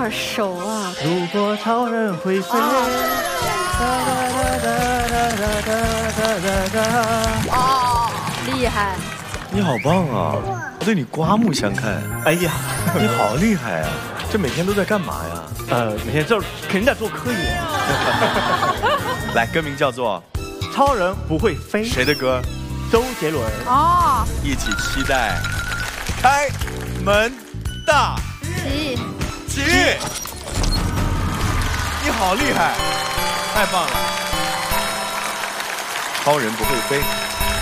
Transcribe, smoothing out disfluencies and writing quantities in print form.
耳熟啊！ 如果超人会飞， 厉害！ 你好棒啊！我对你刮目相看。 哎呀， 你好厉害啊！这每天都在干嘛呀？ 每天肯定在做科研。 来，歌名叫做 《超人不会飞》， 谁的歌？ 周杰伦。 哦， 一起期待开门大吉！你好厉害，太棒了！超人不会飞。